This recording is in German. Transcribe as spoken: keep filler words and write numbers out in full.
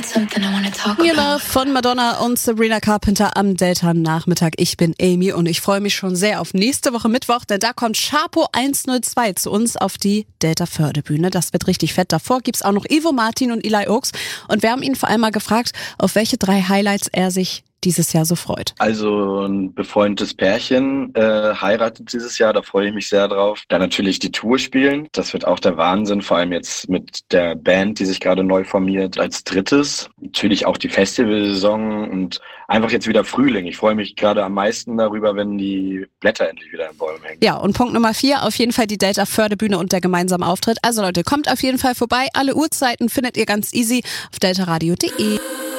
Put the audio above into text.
Your Love von Madonna und Sabrina Carpenter am Delta-Nachmittag. Ich bin Amy und ich freue mich schon sehr auf nächste Woche Mittwoch, denn da kommt Sharpo hundertzwei zu uns auf die Delta-Förderbühne. Das wird richtig fett. Davor gibt's auch noch Ivo Martin und Eli Oaks und wir haben ihn vor allem mal gefragt, auf welche drei Highlights er sich dieses Jahr so freut. Also ein befreundetes Pärchen äh, heiratet dieses Jahr, da freue ich mich sehr drauf. Dann natürlich die Tour spielen, das wird auch der Wahnsinn, vor allem jetzt mit der Band, die sich gerade neu formiert als drittes. Natürlich auch die Festivalsaison und einfach jetzt wieder Frühling. Ich freue mich gerade am meisten darüber, wenn die Blätter endlich wieder im Bäumen hängen. Ja, und Punkt Nummer vier, auf jeden Fall die Delta-Förderbühne und der gemeinsame Auftritt. Also Leute, kommt auf jeden Fall vorbei. Alle Uhrzeiten findet ihr ganz easy auf deltaradio punkt de.